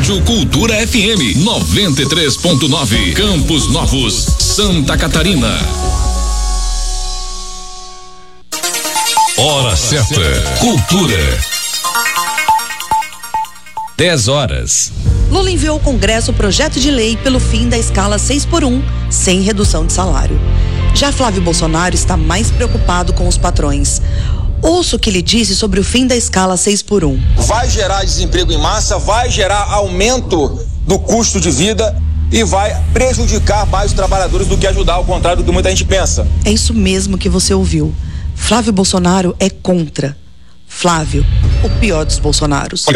Rádio Cultura FM 93.9, Campos Novos, Santa Catarina. Hora certa, cultura. 10 horas. Lula enviou ao Congresso o projeto de lei pelo fim da escala 6x1, sem redução de salário. Já Flávio Bolsonaro está mais preocupado com os patrões. Ouça o que ele disse sobre o fim da escala 6x1. Vai gerar desemprego em massa, vai gerar aumento do custo de vida e vai prejudicar mais os trabalhadores do que ajudar, ao contrário do que muita gente pensa. É isso mesmo que você ouviu. Flávio Bolsonaro é contra. Flávio, o pior dos Bolsonaros.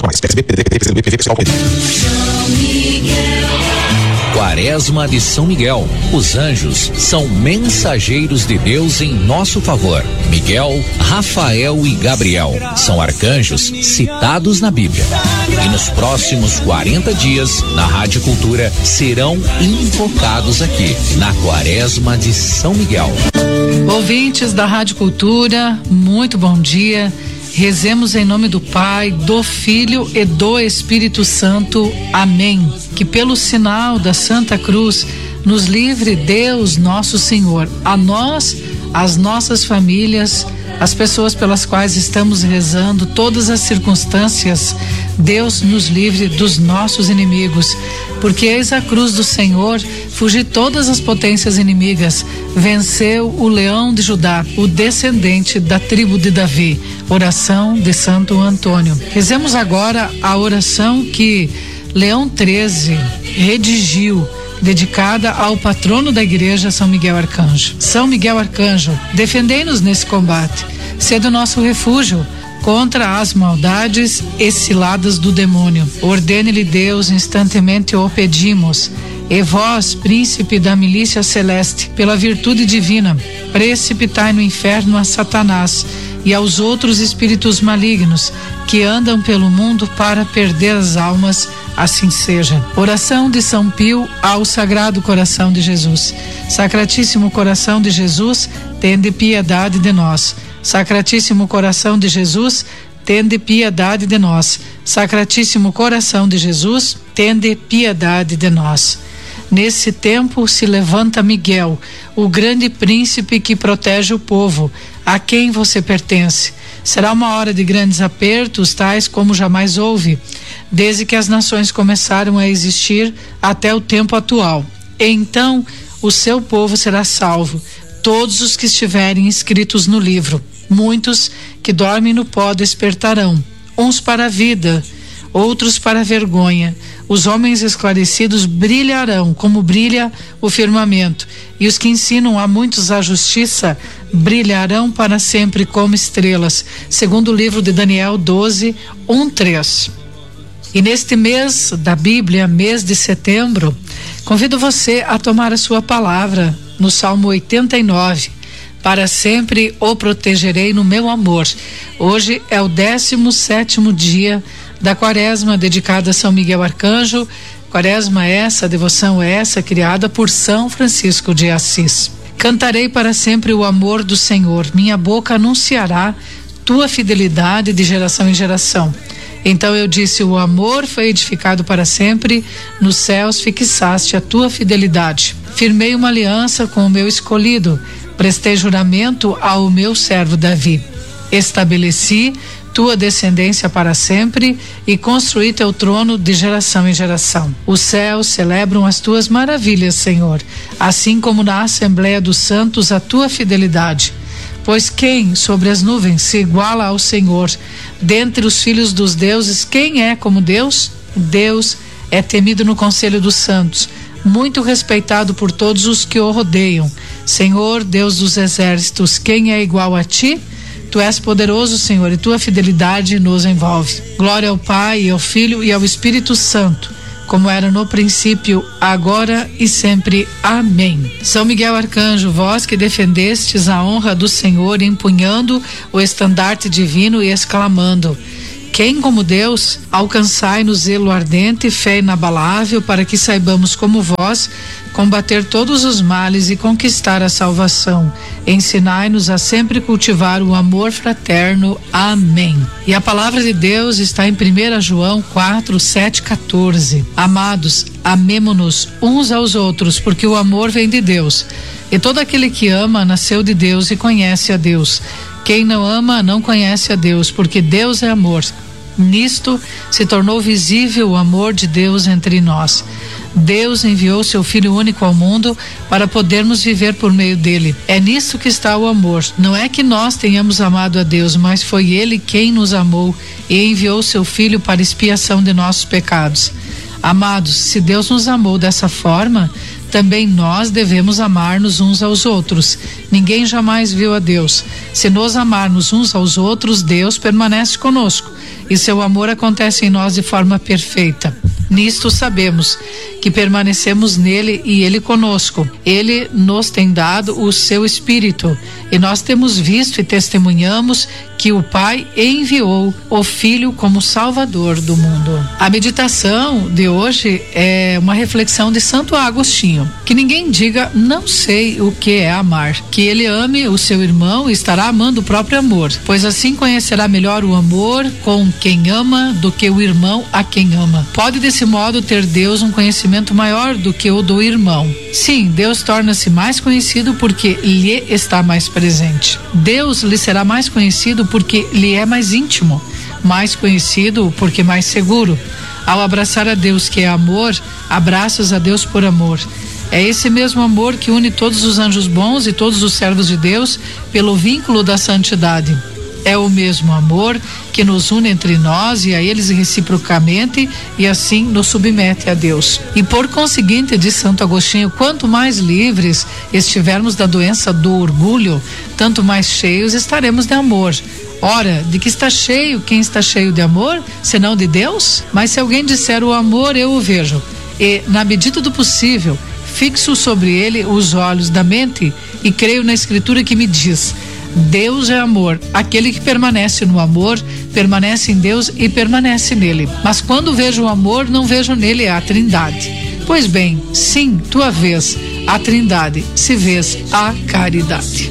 Quaresma de São Miguel. Os anjos são mensageiros de Deus em nosso favor. Miguel, Rafael e Gabriel são arcanjos citados na Bíblia. E nos próximos 40 dias, na Rádio Cultura, serão invocados aqui, na Quaresma de São Miguel. Ouvintes da Rádio Cultura, muito bom dia. Rezemos em nome do Pai, do Filho e do Espírito Santo. Amém. Que pelo sinal da Santa Cruz nos livre Deus nosso Senhor, a nós, as nossas famílias, as pessoas pelas quais estamos rezando, todas as circunstâncias. Deus nos livre dos nossos inimigos, porque eis a cruz do Senhor, fugir todas as potências inimigas, venceu o leão de Judá, o descendente da tribo de Davi. Oração de Santo Antônio. Rezemos agora a oração que Leão XIII redigiu, dedicada ao patrono da igreja, São Miguel Arcanjo. São Miguel Arcanjo, defendei-nos nesse combate, sede o nosso refúgio contra as maldades e ciladas do demônio. Ordene-lhe Deus, instantemente o pedimos. E vós, príncipe da milícia celeste, pela virtude divina, precipitai no inferno a Satanás e aos outros espíritos malignos que andam pelo mundo para perder as almas. Assim seja. Oração de São Pio ao Sagrado Coração de Jesus. Sacratíssimo Coração de Jesus, tende piedade de nós. Sacratíssimo Coração de Jesus, tende piedade de nós. Sacratíssimo Coração de Jesus, tende piedade de nós. Nesse tempo se levanta Miguel, o grande príncipe que protege o povo, a quem você pertence. Será uma hora de grandes apertos, tais como jamais houve, desde que as nações começaram a existir até o tempo atual. Então o seu povo será salvo, todos os que estiverem inscritos no livro. Muitos que dormem no pó despertarão, uns para a vida, outros para a vergonha. Os homens esclarecidos brilharão como brilha o firmamento, e os que ensinam a muitos a justiça brilharão para sempre como estrelas, segundo o livro de Daniel 12:1-3. E neste mês da Bíblia, mês de setembro, convido você a tomar a sua palavra no Salmo 89. Para sempre o protegerei no meu amor. Hoje é o 17º dia da Quaresma dedicada a São Miguel Arcanjo. Quaresma essa, devoção essa, criada por São Francisco de Assis. Cantarei para sempre o amor do Senhor. Minha boca anunciará tua fidelidade de geração em geração. Então eu disse: o amor foi edificado para sempre, nos céus fixaste a tua fidelidade. Firmei uma aliança com o meu escolhido, prestei juramento ao meu servo Davi. Estabeleci tua descendência para sempre e construí teu trono de geração em geração. Os céus celebram as tuas maravilhas, Senhor, assim como na Assembleia dos Santos a tua fidelidade. Pois quem sobre as nuvens se iguala ao Senhor? Dentre os filhos dos deuses, quem é como Deus? Deus é temido no conselho dos santos, muito respeitado por todos os que o rodeiam. Senhor, Deus dos exércitos, quem é igual a ti? Tu és poderoso, Senhor, e tua fidelidade nos envolve. Glória ao Pai, ao Filho e ao Espírito Santo, como era no princípio, agora e sempre. Amém. São Miguel Arcanjo, vós que defendestes a honra do Senhor, empunhando o estandarte divino e exclamando: quem como Deus? Alcançai-no zelo ardente, fé inabalável, para que saibamos como vós combater todos os males e conquistar a salvação. Ensinai-nos a sempre cultivar o amor fraterno. Amém. E a palavra de Deus está em 1 João 4, 7, 14. Amados, amemo-nos uns aos outros, porque o amor vem de Deus. E todo aquele que ama nasceu de Deus e conhece a Deus. Quem não ama não conhece a Deus, porque Deus é amor. Nisto se tornou visível o amor de Deus entre nós. Deus enviou seu Filho único ao mundo para podermos viver por meio dele. É nisso que está o amor. Não é que nós tenhamos amado a Deus, mas foi Ele quem nos amou e enviou seu Filho para expiação de nossos pecados. Amados, se Deus nos amou dessa forma, também nós devemos amar-nos uns aos outros. Ninguém jamais viu a Deus. Se nos amarmos uns aos outros, Deus permanece conosco e seu amor acontece em nós de forma perfeita. Nisto sabemos que permanecemos nele e ele conosco. Ele nos tem dado o seu Espírito e nós temos visto e testemunhamos que o Pai enviou o Filho como Salvador do mundo. A meditação de hoje é uma reflexão de Santo Agostinho. Que ninguém diga não sei o que é amar. Que ele ame o seu irmão e estará amando o próprio amor, pois assim conhecerá melhor o amor com quem ama do que o irmão a quem ama. Pode desse modo ter Deus um conhecimento maior do que o do irmão. Sim, Deus torna-se mais conhecido porque lhe está mais presente. Deus lhe será mais conhecido porque lhe é mais íntimo, mais conhecido porque mais seguro. Ao abraçar a Deus, que é amor, abraças a Deus por amor. É esse mesmo amor que une todos os anjos bons e todos os servos de Deus pelo vínculo da santidade. É o mesmo amor que nos une entre nós e a eles reciprocamente e assim nos submete a Deus. E por conseguinte, diz Santo Agostinho, quanto mais livres estivermos da doença do orgulho, tanto mais cheios estaremos de amor. Ora, de que está cheio quem está cheio de amor, senão de Deus? Mas se alguém disser o amor eu o vejo, e na medida do possível fixo sobre ele os olhos da mente e creio na Escritura que me diz: Deus é amor, aquele que permanece no amor, permanece em Deus e permanece nele. Mas quando vejo o amor, não vejo nele a Trindade. Pois bem, sim, tua vez a Trindade, se vês a caridade.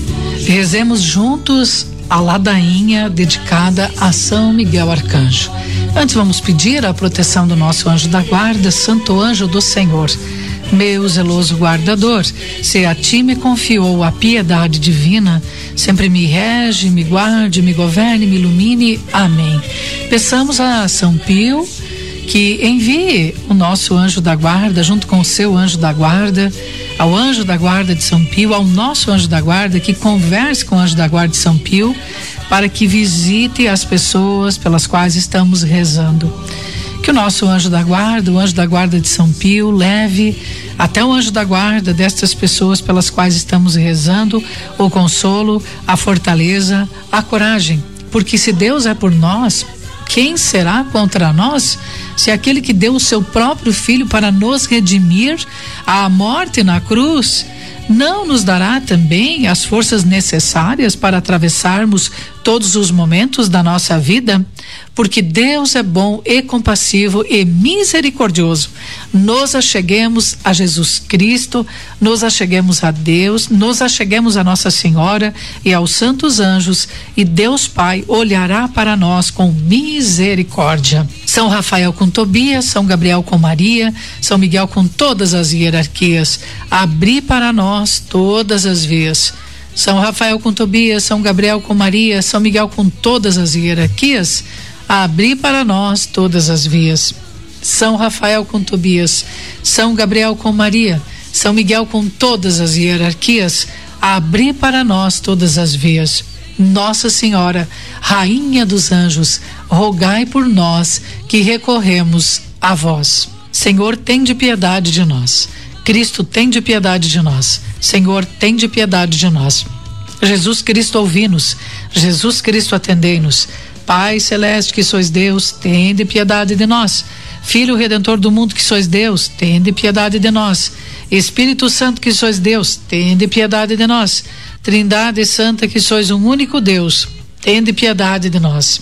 Rezemos juntos a ladainha dedicada a São Miguel Arcanjo. Antes vamos pedir a proteção do nosso anjo da guarda, Santo Anjo do Senhor. Meu zeloso guardador, se a ti me confiou a piedade divina, sempre me rege, me guarde, me governe, me ilumine. Amém. Peçamos a São Pio que envie o nosso anjo da guarda, junto com o seu anjo da guarda, ao anjo da guarda de São Pio, ao nosso anjo da guarda, que converse com o anjo da guarda de São Pio, para que visite as pessoas pelas quais estamos rezando. Que o nosso anjo da guarda, o anjo da guarda de São Pio, leve até o anjo da guarda destas pessoas pelas quais estamos rezando o consolo, a fortaleza, a coragem. Porque se Deus é por nós, quem será contra nós? Se aquele que deu o seu próprio Filho para nos redimir à morte na cruz, não nos dará também as forças necessárias para atravessarmos todos os momentos da nossa vida? Porque Deus é bom e compassivo e misericordioso. Nos acheguemos a Jesus Cristo, nos acheguemos a Deus, nos acheguemos a Nossa Senhora e aos santos anjos, e Deus Pai olhará para nós com misericórdia. São Rafael com Tobias, São Gabriel com Maria, São Miguel com todas as hierarquias, abri para nós todas as vias. São Rafael com Tobias, São Gabriel com Maria, São Miguel com todas as hierarquias, abri para nós todas as vias. São Rafael com Tobias, São Gabriel com Maria, São Miguel com todas as hierarquias, abri para nós todas as vias. Nossa Senhora, Rainha dos Anjos, rogai por nós que recorremos a vós. Senhor, tende piedade de nós. Cristo, tende piedade de nós. Senhor, tende piedade de nós. Jesus Cristo, ouvi-nos. Jesus Cristo, atendei-nos. Pai celeste, que sois Deus, tende piedade de nós. Filho Redentor do mundo, que sois Deus, tende piedade de nós. Espírito Santo, que sois Deus, tende piedade de nós. Trindade Santa, que sois um único Deus, tende piedade de nós.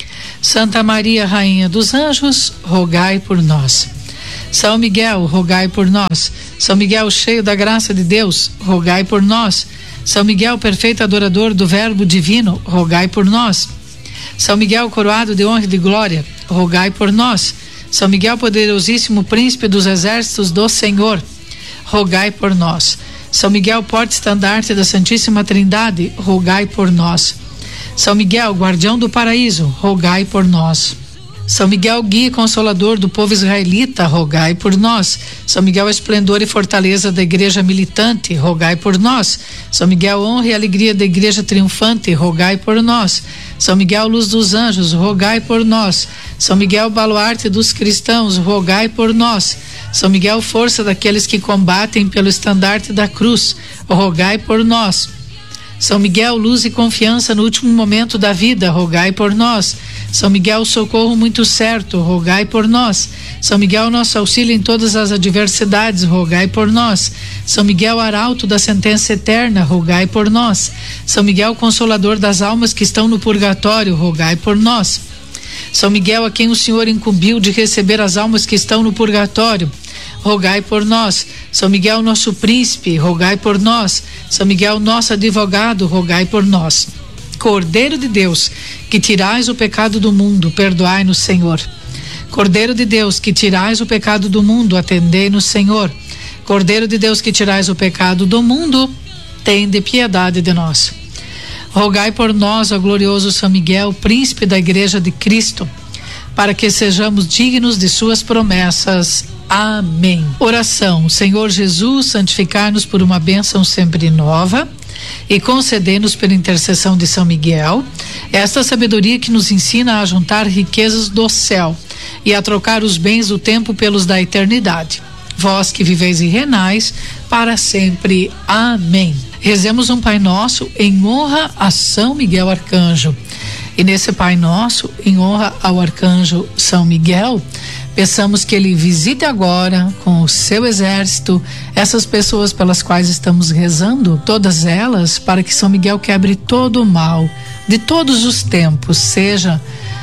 Santa Maria, Rainha dos Anjos, rogai por nós. São Miguel, rogai por nós. São Miguel, cheio da graça de Deus, rogai por nós. São Miguel, perfeito adorador do Verbo divino, rogai por nós. São Miguel, coroado de honra e de glória, rogai por nós. São Miguel, poderosíssimo príncipe dos exércitos do Senhor, rogai por nós. São Miguel, porta-estandarte da Santíssima Trindade, rogai por nós. São Miguel, guardião do paraíso, rogai por nós. São Miguel, guia e consolador do povo israelita, rogai por nós. São Miguel, esplendor e fortaleza da igreja militante, rogai por nós. São Miguel, honra e alegria da igreja triunfante, rogai por nós. São Miguel, luz dos anjos, rogai por nós. São Miguel, baluarte dos cristãos, rogai por nós. São Miguel, força daqueles que combatem pelo estandarte da cruz, rogai por nós. São Miguel, luz e confiança no último momento da vida, rogai por nós. São Miguel, socorro muito certo, rogai por nós. São Miguel, nosso auxílio em todas as adversidades, rogai por nós. São Miguel, arauto da sentença eterna, rogai por nós. São Miguel, consolador das almas que estão no purgatório, rogai por nós. São Miguel, a quem o Senhor incumbiu de receber as almas que estão no purgatório, rogai por nós. São Miguel, nosso príncipe, rogai por nós. São Miguel, nosso advogado, rogai por nós. Cordeiro de Deus, que tirais o pecado do mundo, perdoai-nos, Senhor. Cordeiro de Deus, que tirais o pecado do mundo, atendei-nos, Senhor. Cordeiro de Deus, que tirais o pecado do mundo, tende piedade de nós. Rogai por nós, ó glorioso São Miguel, príncipe da Igreja de Cristo, para que sejamos dignos de suas promessas. Amém. Oração. Senhor Jesus, santificai-nos por uma bênção sempre nova e concedei-nos pela intercessão de São Miguel esta sabedoria que nos ensina a juntar riquezas do céu e a trocar os bens do tempo pelos da eternidade. Vós que viveis e reinais para sempre. Amém. Rezemos um Pai Nosso em honra a São Miguel Arcanjo. E nesse Pai Nosso, em honra ao Arcanjo São Miguel, peçamos que ele visite agora com o seu exército essas pessoas pelas quais estamos rezando, todas elas, para que São Miguel quebre todo o mal de todos os tempos, seja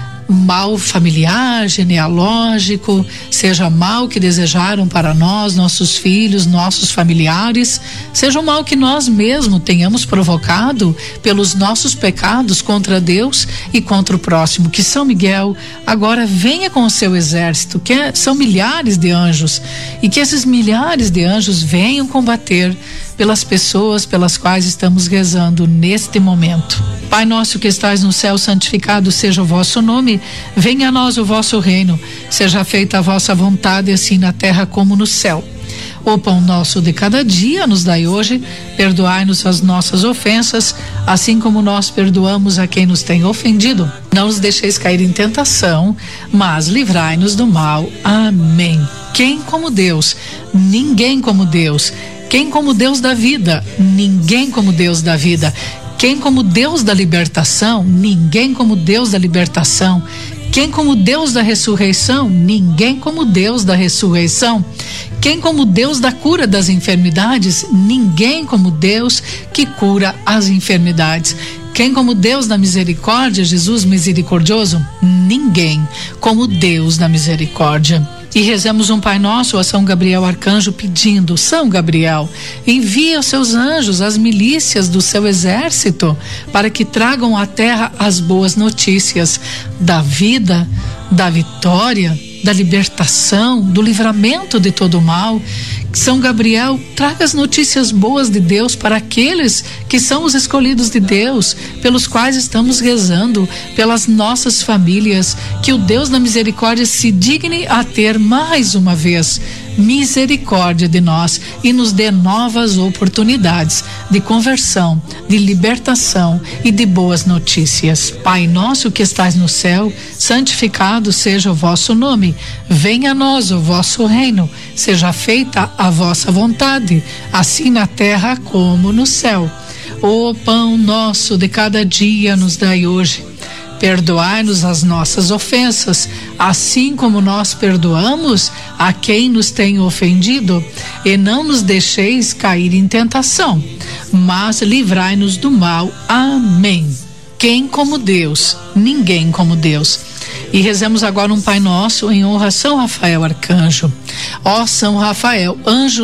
mal familiar, genealógico, seja mal que desejaram para nós, nossos filhos, nossos familiares, seja o mal que nós mesmos tenhamos provocado pelos nossos pecados contra Deus e contra o próximo. Que São Miguel agora venha com o seu exército, que são milhares de anjos, e que esses milhares de anjos venham combater pelas pessoas pelas quais estamos rezando neste momento. Pai nosso que estais no céu, santificado seja o vosso nome, venha a nós o vosso reino, seja feita a vossa vontade, assim na terra como no céu. O pão nosso de cada dia nos dai hoje, perdoai-nos as nossas ofensas, assim como nós perdoamos a quem nos tem ofendido. Não nos deixeis cair em tentação, mas livrai-nos do mal. Amém. Quem como Deus? Ninguém como Deus. Quem como Deus da vida? Ninguém como Deus da vida. Quem como Deus da libertação? Ninguém como Deus da libertação. Quem como Deus da ressurreição? Ninguém como Deus da ressurreição. Quem como Deus da cura das enfermidades? Ninguém como Deus que cura as enfermidades. Quem como Deus da misericórdia? Jesus misericordioso? Ninguém como Deus da misericórdia. E rezemos um Pai Nosso a São Gabriel Arcanjo, pedindo: São Gabriel, envia os seus anjos, as milícias do seu exército, para que tragam à terra as boas notícias da vida, da vitória, da libertação, do livramento de todo o mal. São Gabriel, traga as notícias boas de Deus para aqueles que são os escolhidos de Deus, pelos quais estamos rezando, pelas nossas famílias. Que o Deus da misericórdia se digne a ter mais uma vez misericórdia de nós e nos dê novas oportunidades de conversão, de libertação e de boas notícias. Pai nosso que estais no céu, santificado seja o vosso nome. Venha a nós o vosso reino. Seja feita a vossa vontade, assim na terra como no céu. O pão nosso de cada dia nos dai hoje. Perdoai-nos as nossas ofensas, assim como nós perdoamos a quem nos tem ofendido, e não nos deixeis cair em tentação, mas livrai-nos do mal. Amém. Quem como Deus? Ninguém como Deus. E rezemos agora um Pai Nosso em honra a São Rafael Arcanjo. Ó São Rafael, anjo